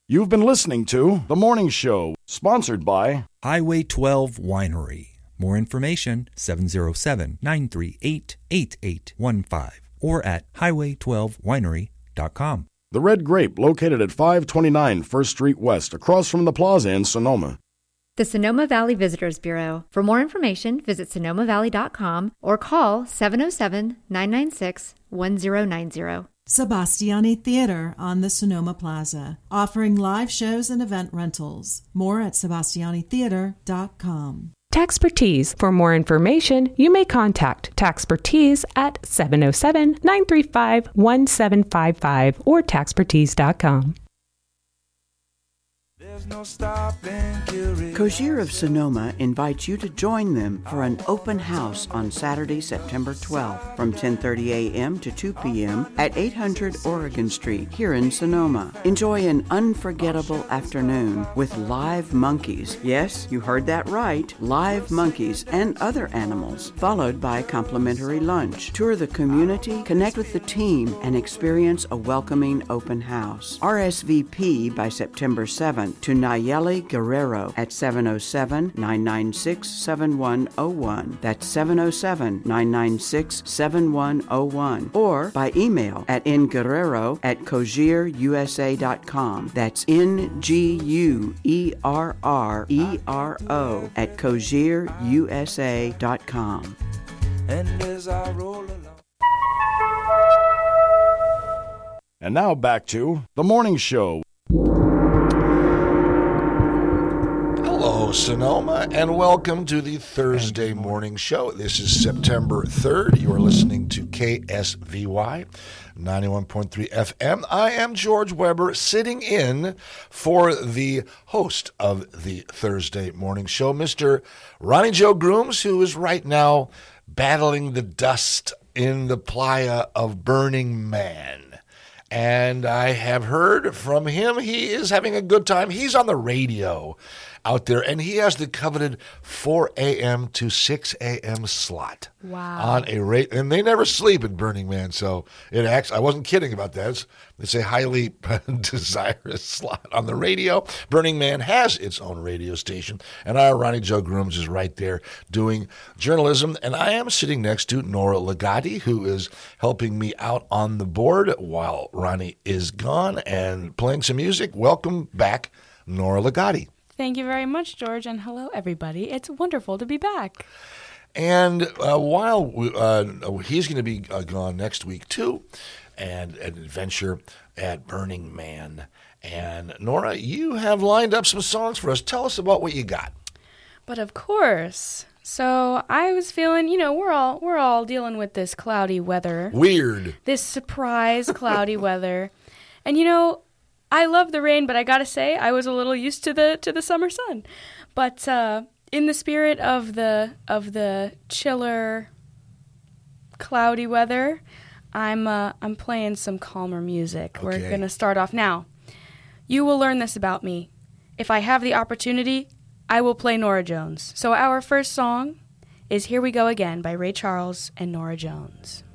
You've been listening to The Morning Show, sponsored by Highway 12 Winery. More information, 707-938-8815 or at highway12winery.com. The Red Grape, located at 529 First Street West, across from the plaza in Sonoma. The Sonoma Valley Visitors Bureau. For more information, visit sonomavalley.com or call 707-996-1090. Sebastiani Theater on the Sonoma Plaza, offering live shows and event rentals. More at sebastianitheater.com. Taxpertise. For more information, you may contact Taxpertise at 707-935-1755 or taxpertise.com. Kosher of Sonoma invites you to join them for an open house on Saturday, September 12th from 10:30 a.m. to 2 p.m. at 800 Oregon Street here in Sonoma. Enjoy an unforgettable afternoon with live monkeys. Yes, you heard that right. Live monkeys and other animals, followed by complimentary lunch. Tour the community, connect with the team, and experience a welcoming open house. RSVP by September 7th to Nayeli Guerrero at 707-996-7101. That's 707-996-7101. Or by email at nguerrero@kosherusa.com. That's NGUERRERO at kosherusa.com. And as I roll along. And now back to The Morning Show. Hello, Sonoma, and welcome to the Thursday Morning Show. This is September 3rd. You are listening to KSVY 91.3 FM. I am George Weber, sitting in for the host of the Thursday Morning Show, Mr. Ronnie Joe Grooms, who is right now battling the dust in the playa of Burning Man. And I have heard from him he is having a good time. He's on the radio out there, and he has the coveted 4 a.m. to 6 a.m. slot. Wow. On a rate, and they never sleep at Burning Man, so it acts. I wasn't kidding about that. It's a highly desirous slot on the radio. Burning Man has its own radio station, and our Ronnie Joe Grooms is right there doing journalism, and I am sitting next to Nora Legati, who is helping me out on the board while Ronnie is gone and playing some music. Welcome back, Nora Legati. Thank you very much, George, and hello, everybody. It's wonderful to be back. And while he's going to be gone next week, too, and an adventure at Burning Man. And Nora, you have lined up some songs for us. Tell us about what you got. But of course. So I was feeling, we're all dealing with this cloudy weather. Weird. This surprise cloudy weather. And I love the rain, but I gotta say I was a little used to the summer sun. But in the spirit of the chiller, cloudy weather, I'm playing some calmer music. Okay. We're gonna start off now. You will learn this about me. If I have the opportunity, I will play Norah Jones. So our first song is "Here We Go Again" by Ray Charles and Norah Jones.